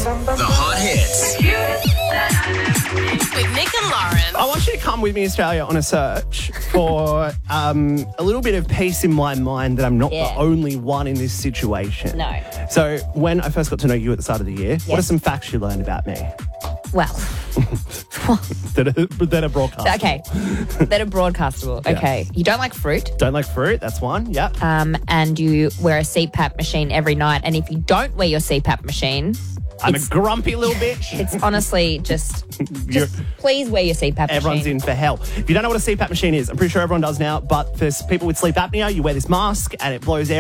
The hot hits. With Nick and Lauren. I want you to come with me, Australia, on a search for a little bit of peace in my mind that I'm not the only one in this situation. No. So when I first got to know you at the start of the year, what are some facts you learned about me Well, that are broadcast? okay. That are broadcastable. Yeah. Okay. You don't like fruit, Don't like fruit, that's one. Yep. and you wear a CPAP machine every night. And if you don't wear your CPAP machine, I'm a grumpy little bitch. it's honestly just You're- please wear your CPAP Everyone's machine. in for hell. If you don't know what a CPAP machine is, I'm pretty sure everyone does now, but for people with sleep apnea, you wear this mask and it blows air